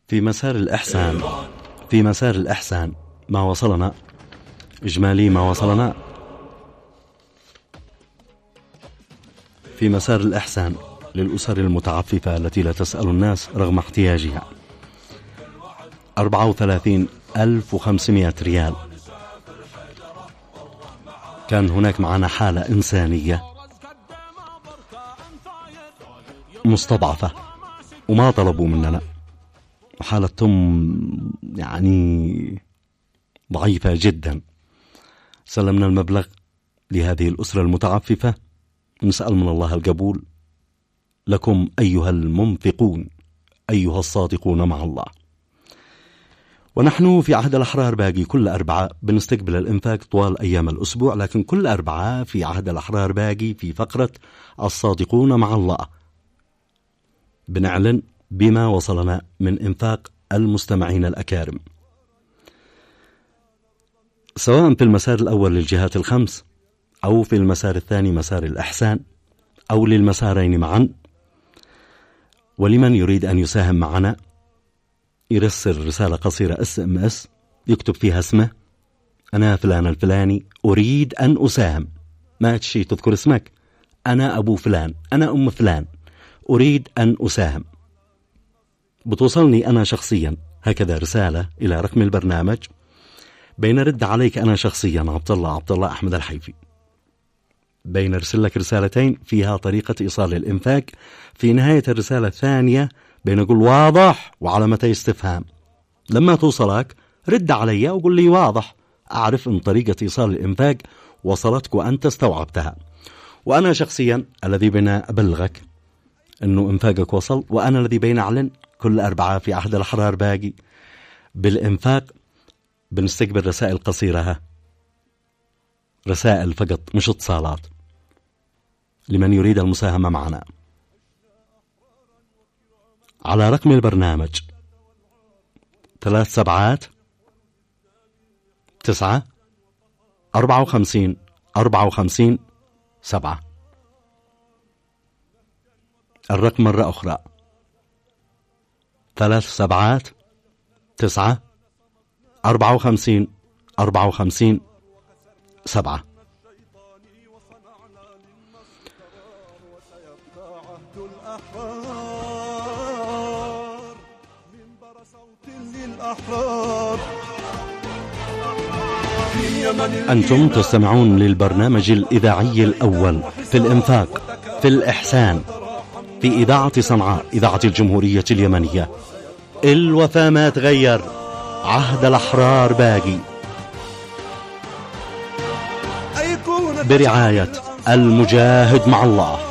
في مسار الإحسان، في مسار الإحسان ما وصلنا، إجمالي ما وصلنا. في مسار الإحسان للأسر المتعففة التي لا تسأل الناس رغم احتياجها 34,500 ريال. كان هناك معنا حالة إنسانية مستضعفة وما طلبوا مننا، وحالتهم يعني ضعيفة جدا. سلمنا المبلغ لهذه الأسرة المتعففة، نسأل من الله القبول لكم أيها المنفقون، أيها الصادقون مع الله. ونحن في عهد الأحرار باقي كل أربعاء بنستقبل الإنفاق طوال أيام الأسبوع، لكن كل أربعاء في عهد الأحرار باقي في فقرة الصادقون مع الله بنعلن بما وصلنا من إنفاق المستمعين الأكارم، سواء في المسار الأول للجهات الخمس أو في المسار الثاني مسار الإحسان أو للمسارين معا. ولمن يريد أن يساهم معنا يرسل رسالة قصيرة SMS يكتب فيها اسمه، أنا فلان الفلاني أريد أن أساهم، ما تشي تذكر اسمك، أنا أبو فلان، أنا أم فلان، أريد أن أساهم. بتوصلني أنا شخصيا هكذا رسالة إلى رقم البرنامج، بينرد عليك أنا شخصيا عبد الله أحمد الحيفي، بينرسل لك رسالتين فيها طريقة إيصال الإنفاق. في نهاية الرسالة الثانية بنقول واضح وعلامة استفهام. لما توصلك رد علي وقل لي واضح، أعرف أن طريقة إيصال الإنفاق وصلتك وأنت استوعبتها، وأنا شخصيا الذي بين أبلغك أنه إنفاقك وصل، وأنا الذي بين أعلن كل أربعاء في عهد الأحرار باقي بالإنفاق. بنستقبل رسائل قصيرة، رسائل فقط مش اتصالات، لمن يريد المساهمة معنا على رقم البرنامج 37-9-54-54-7. الرقم مرة أخرى 37-9-54-54-7. أنتم تستمعون للبرنامج الإذاعي الأول في الإنفاق في الإحسان في إذاعة صنعاء، إذاعة الجمهورية اليمنية. الوفاء ما تغير، عهد الأحرار باقي، برعاية المجاهد مع الله.